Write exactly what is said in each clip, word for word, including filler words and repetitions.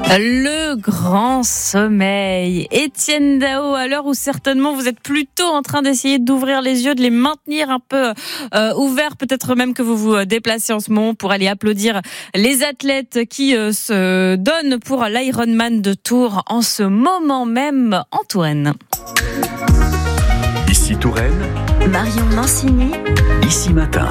Le grand sommeil. Étienne Dao, à l'heure où certainement vous êtes plutôt en train d'essayer d'ouvrir les yeux, de les maintenir un peu euh, ouverts, peut-être même que vous vous déplacez en ce moment pour aller applaudir les athlètes qui euh, se donnent pour l'Ironman de Tours en ce moment même en Touraine. Ici Touraine, Marion Mancini, Ici Matin.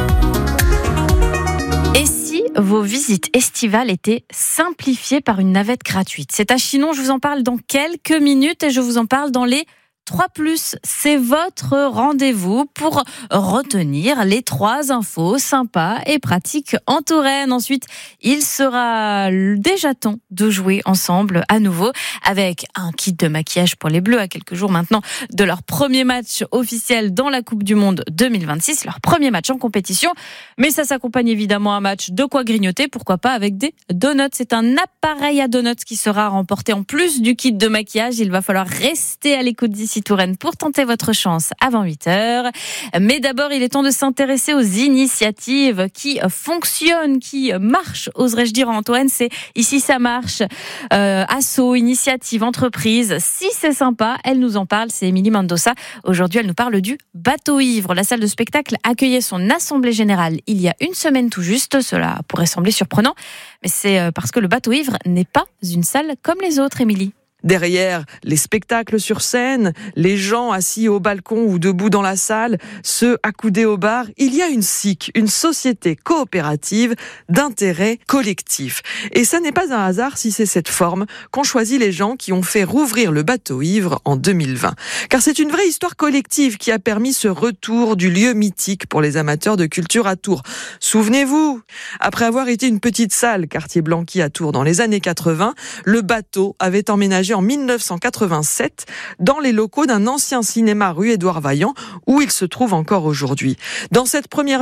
Et si vos visites estivales étaient simplifiées par une navette gratuite? C'est à Chinon, je vous en parle dans quelques minutes et je vous en parle dans les trois plus. C'est votre rendez-vous pour retenir les trois infos sympas et pratiques en Touraine. Ensuite, il sera déjà temps de jouer ensemble à nouveau avec un kit de maquillage pour les Bleus à quelques jours maintenant de leur premier match officiel dans la Coupe du Monde deux mille vingt-six, leur premier match en compétition. Mais ça s'accompagne évidemment un match de quoi grignoter, pourquoi pas avec des donuts. C'est un appareil à donuts qui sera remporté en plus du kit de maquillage. Il va falloir rester à l'écoute d'ici Touraine pour tenter votre chance avant huit heures. Mais d'abord, il est temps de s'intéresser aux initiatives qui fonctionnent, qui marchent, oserais-je dire en Touraine. C'est Ici ça marche, euh, asso, initiative, entreprise. Si c'est sympa, elle nous en parle, c'est Émilie Mendoza. Aujourd'hui, elle nous parle du bateau ivre. La salle de spectacle accueillait son assemblée générale il y a une semaine tout juste. Cela pourrait sembler surprenant, mais c'est parce que le bateau ivre n'est pas une salle comme les autres, Émilie. Derrière les spectacles sur scène, les gens assis au balcon ou debout dans la salle, ceux accoudés au bar, il y a une S I C, une société coopérative d'intérêt collectif. Et ça n'est pas un hasard si c'est cette forme qu'ont choisi les gens qui ont fait rouvrir le bateau ivre en deux mille vingt. Car c'est une vraie histoire collective qui a permis ce retour du lieu mythique pour les amateurs de culture à Tours. Souvenez-vous, après avoir été une petite salle quartier Blanqui à Tours dans les années quatre-vingts, le bateau avait emménagé en mille neuf cent quatre-vingt-sept dans les locaux d'un ancien cinéma rue Édouard Vaillant où il se trouve encore aujourd'hui. Dans cette première